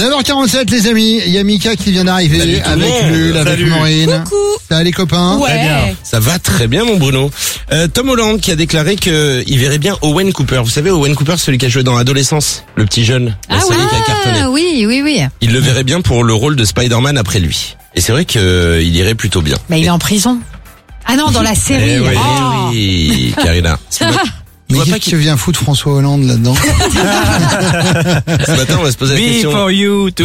9h47 les amis, il y a Mika qui vient d'arriver. Salut tout le avec monde. Lul, avec Salut. Maureen. Coucou. Ça va les copains? Ouais. Très bien. Ça va très bien mon Bruno. Tom Holland qui a déclaré qu'il verrait bien Owen Cooper. Vous savez Owen Cooper, celui qui a joué dans Adolescence, le petit jeune, la série qui a cartonné. Oui. Il le verrait bien pour le rôle de Spider-Man après lui. Et c'est vrai qu'il irait plutôt bien. Bah, il est en prison. Ah non, dans la série. Eh oui, Oh. oui, Karina. Mais vois qui pas qui vient foutre François Hollande là-dedans? Ce matin, on va se poser la Me question. for you, tout.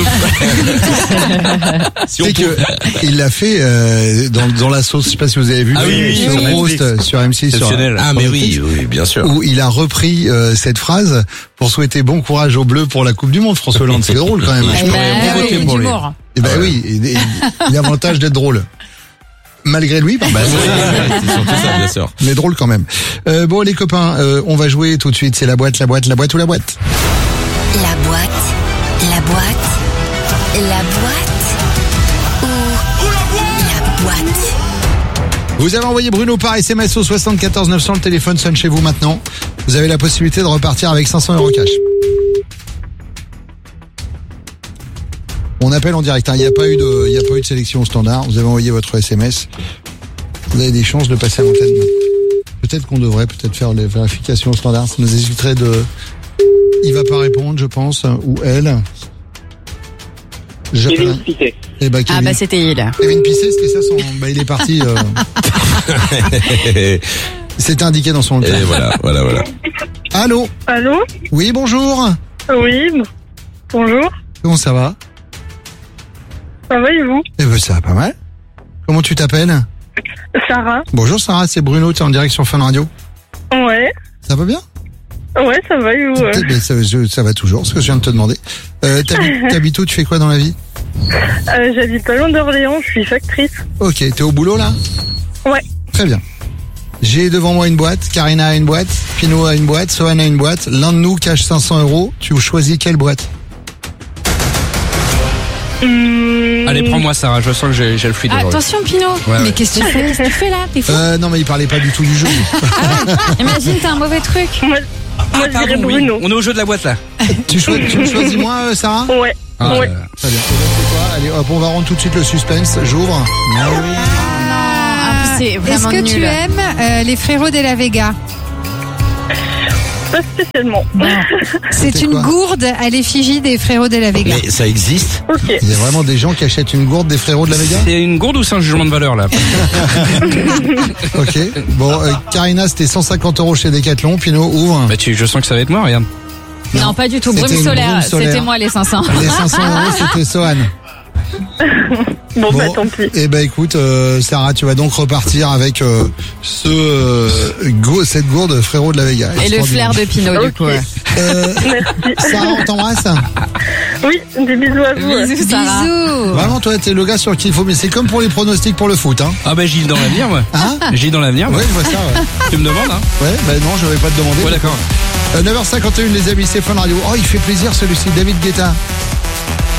Si on C'est que pouvait- il l'a fait dans la sauce. Je sais pas si vous avez vu Ah oui, ce sur roast Netflix. sur M6 sur Exceptionnel. Ah mais oui, bien sûr. où il a repris cette phrase pour souhaiter bon courage aux Bleus pour la Coupe du Monde. François Hollande, c'est drôle quand même. Eh ben, pourrais oui, voter pour lui. d'humour. Et ben oui, il a l'avantage d'être drôle. Malgré lui, Bah, c'est surtout ça, bien sûr. mais drôle quand même. Bon les copains, on va jouer tout de suite. C'est la boîte ou la boîte. La boîte, la boîte, ou la boîte. Vous avez envoyé Bruno par SMS au 74 900. Le téléphone sonne chez vous maintenant. Vous avez la possibilité de repartir avec 500 € cash. On appelle en direct. Il n'y a pas eu de sélection au standard. Vous avez envoyé votre SMS. Vous avez des chances de passer à l'antenne. Peut-être qu'on devrait faire les vérifications au standard. Ça nous éviterait de. Il va pas répondre, je pense, ou elle. Kevin Pictet. Eh ben, Ah Kevin. bah c'était il. Kevin Pisset, c'était ça son. Bah, il est parti. C'était indiqué dans son. Et voilà. Allô. Allô? Oui, bonjour. Oui, bonjour. Comment ça va? Ça va et vous? Eh ben, ça va pas mal. Comment tu t'appelles? Sarah? Bonjour Sarah, c'est Bruno, t'es en direct sur Fun Radio. Ouais. Ça va bien? Ouais, ça va et vous? Ben, ça va toujours, ce que je viens de te demander. T'habites où? Tu fais quoi dans la vie? J'habite pas loin d'Orléans, je suis factrice. Ok, t'es au boulot là? Ouais. Très bien. J'ai devant moi une boîte, Karina a une boîte, Pino a une boîte, Sohan a une boîte. L'un de nous cache 500 €. Tu choisis quelle boîte? Allez, prends-moi Sarah, je sens que j'ai le fluide aujourd'hui. Attention Pinot. Ouais. Mais qu'est-ce que tu fais là? T'es fou? Non mais il parlait pas du tout du jeu. Imagine t'as un mauvais truc. Moi, je dirais Pardon, oui. Bruno. On est au jeu de la boîte là. Tu me choisis moi, Sarah? Ouais. Ah, Ouais. Très bien. C'est quoi? Allez, hop, on va rendre tout de suite le suspense. J'ouvre. Ah, c'est vraiment Est-ce que nul. tu aimes les frérots de la Vega? Pas spécialement. C'est C'est une quoi gourde à l'effigie des frérots de la Vega. Mais ça existe? Ok. Il y a vraiment des gens qui achètent une gourde des frérots de la Vega? C'est une gourde ou c'est un jugement de valeur là? Ok. Bon, Karina, c'était 150 € chez Decathlon. Pino, ouvre. Bah je sens que ça va être moi, regarde. Non, pas du tout. C'était Brume une solaire. brume solaire. C'était moi les 500. Les 500 €, c'était Sohan. Bon, bah tant pis. Eh ben écoute, Sarah, tu vas donc repartir avec cette gourde frérot de la Vega. Et le flair de Pinot du Ok. coup. Ouais. Merci. Sarah, on t'embrasse. Oui, des bisous à vous. Bisous Sarah. Bisous. Vraiment, toi, t'es le gars sur qui il faut. Mais c'est comme pour les pronostics pour le foot, hein. Ah bah j'y dans l'avenir moi. Hein? J'y dans l'avenir moi. Ouais, je vois ça. Ouais, Tu me demandes hein? non, je vais pas te demander. Ouais d'accord. 9h51, les amis, c'est Fun Radio. Oh, il fait plaisir celui-ci, David Guetta.